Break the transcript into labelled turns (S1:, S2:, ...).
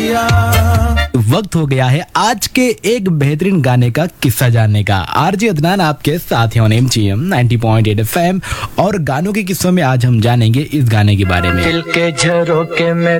S1: वक्त हो गया है आज के एक बेहतरीन गाने का किस्सा जानने का। आरजे अदनान आपके साथ हैं एमजीएम 90.8 FM और गानों के किस्सों में आज हम जानेंगे इस गाने के बारे में।
S2: दिल के झरोके में